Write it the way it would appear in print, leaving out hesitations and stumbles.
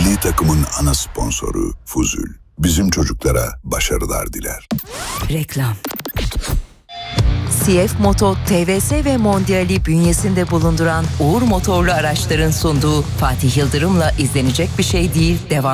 Milli takımın ana sponsoru Fuzul. Bizim çocuklara başarılar diler. Reklam. CF Moto, TVS ve Mondial'i bünyesinde bulunduran Uğur Motorlu Araçların sunduğu Fatih Yıldırım'la izlenecek bir şey değil devam.